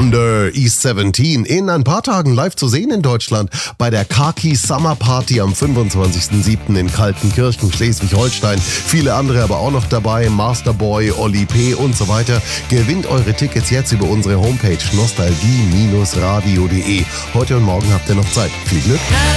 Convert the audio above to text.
Thunder East 17 in ein paar Tagen live zu sehen in Deutschland bei der Khaki Summer Party am 25.07. in Kaltenkirchen, Schleswig-Holstein. Viele andere aber auch noch dabei, Masterboy, Oli P. und so weiter. Gewinnt eure Tickets jetzt über unsere Homepage nostalgie-radio.de. Heute und morgen habt ihr noch Zeit. Viel Glück!